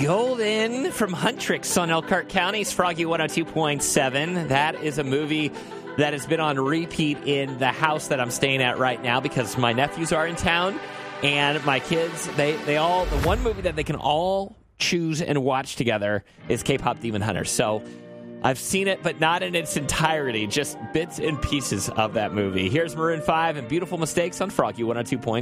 Golden from Huntrix on Elkhart County's Froggy 102.7. That is a movie that has been on repeat in the house that I'm staying at right now because my nephews are in town and my kids, they all, the one movie that they can all choose and watch together is K-Pop Demon Hunter. So I've seen it, but not in its entirety, just bits and pieces of that movie. Here's Maroon 5 and Beautiful Mistakes on Froggy 102.7.